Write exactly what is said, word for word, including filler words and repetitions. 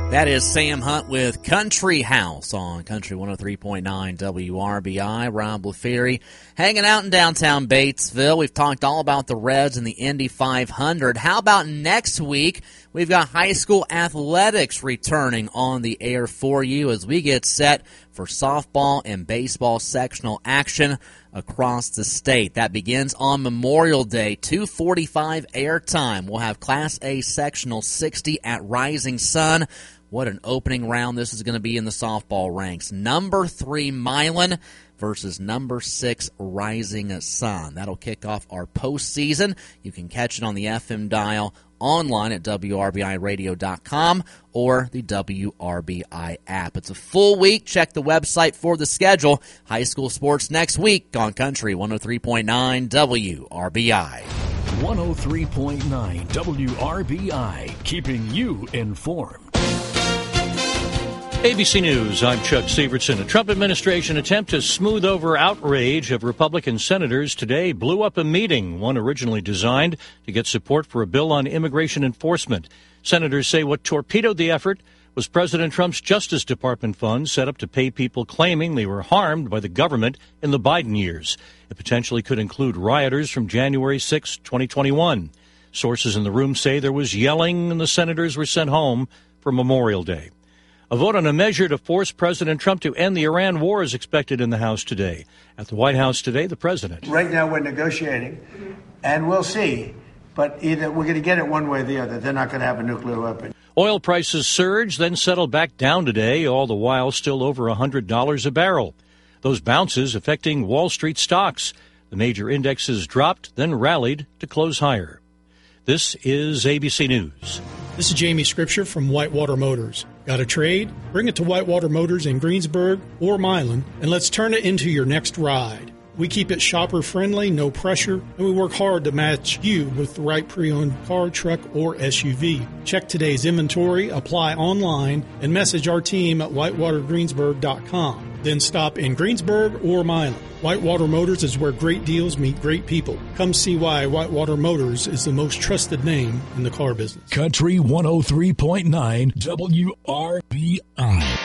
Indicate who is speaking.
Speaker 1: That is Sam Hunt with Country House on Country one oh three point nine W R B I. Rob LaFerry hanging out in downtown Batesville. We've talked all about the Reds and the Indy five hundred. How about next week? We've got high school athletics returning on the air for you as we get set for softball and baseball sectional action across the state. That begins on Memorial Day, two forty-five airtime. We'll have Class A Sectional sixty at Rising Sun. What an opening round this is going to be in the softball ranks. Number three, Milan versus number six, Rising Sun. That'll kick off our postseason. You can catch it on the F M dial, online at W R B I radio dot com or the W R B I app. It's a full week. Check the website for the schedule. High school sports next week on Country one oh three point nine W R B I.
Speaker 2: one oh three point nine W R B I, keeping you informed.
Speaker 3: A B C News, I'm Chuck Severson. A Trump administration attempt to smooth over outrage of Republican senators today blew up a meeting, one originally designed to get support for a bill on immigration enforcement. Senators say what torpedoed the effort was President Trump's Justice Department funds set up to pay people claiming they were harmed by the government in the Biden years. It potentially could include rioters from January sixth, twenty twenty-one. Sources in the room say there was yelling and the senators were sent home for Memorial Day. A vote on a measure to force President Trump to end the Iran war is expected in the House today. At the White House today, the president.
Speaker 4: Right now we're negotiating, and we'll see. But either we're going to get it one way or the other. They're not going to have a nuclear weapon.
Speaker 3: Oil prices surged, then settled back down today, all the while still over one hundred dollars a barrel. Those bounces affecting Wall Street stocks. The major indexes dropped, then rallied to close higher. This is A B C News.
Speaker 5: This is Jamie Scripture from Whitewater Motors. Got a trade? Bring it to Whitewater Motors in Greensburg or Milan, and let's turn it into your next ride. We keep it shopper-friendly, no pressure, and we work hard to match you with the right pre-owned car, truck, or S U V. Check today's inventory, apply online, and message our team at whitewater greensburg dot com. Then stop in Greensburg or Milan. Whitewater Motors is where great deals meet great people. Come see why Whitewater Motors is the most trusted name in the car business.
Speaker 2: Country one oh three point nine W R B I.